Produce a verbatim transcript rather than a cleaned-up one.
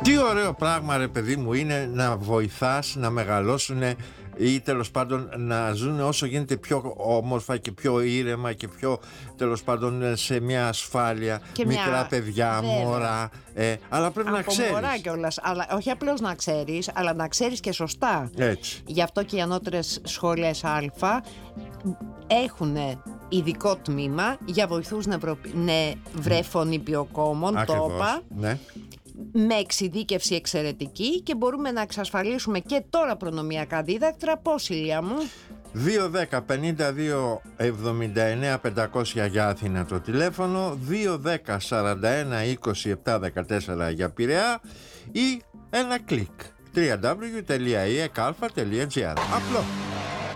Τι ωραίο πράγμα, ρε παιδί μου, είναι να βοηθάς να μεγαλώσουν ή τέλος πάντων να ζουν όσο γίνεται πιο όμορφα και πιο ήρεμα και πιο τέλος πάντων σε μια ασφάλεια και μικρά μια... παιδιά, βέβαια. μωρά, ε, αλλά πρέπει από να ξέρεις μωρά κιόλας, αλλά όχι απλώς να ξέρεις, αλλά να ξέρεις και σωστά. Έτσι. Γι' αυτό και οι ανώτερες σχολές Α έχουν ειδικό τμήμα για βοηθούς νευρο... νευρεφωνιπιοκόμων, το είπα, ναι. με εξειδίκευση εξαιρετική, και μπορούμε να εξασφαλίσουμε και τώρα προνομιακά δίδακτρα. Πώς, Ηλία μου? δύο δέκα πενήντα δύο εβδομήντα εννέα πεντακόσια για Αθήνα το τηλέφωνο, δύο δέκα σαράντα ένα είκοσι επτά δεκατέσσερα για Πειραιά ή ένα κλικ double-u double-u double-u τελεία ι εκ α τελεία τζι άρ. Απλό.